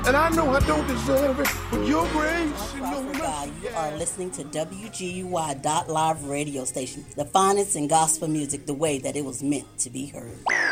And I know I don't deserve it, but your grace and your mercy. You are listening to WGUY.live radio station, the finest in gospel music the way that it was meant to be heard.